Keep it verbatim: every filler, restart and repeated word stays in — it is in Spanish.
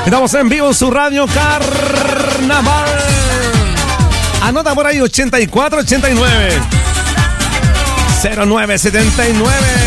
Estamos en vivo en su radio Carnaval. Anota por ahí ochenta y cuatro ochenta y nueve cero nueve setenta y nueve.